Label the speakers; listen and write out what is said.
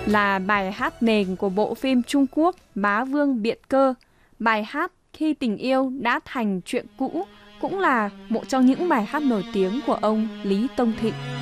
Speaker 1: là bài hát nền của bộ phim Trung Quốc Bá Vương Biện Cơ. Bài hát Khi tình yêu đã thành chuyện cũ cũng là một trong những bài hát nổi tiếng của ông Lý Tông Thịnh.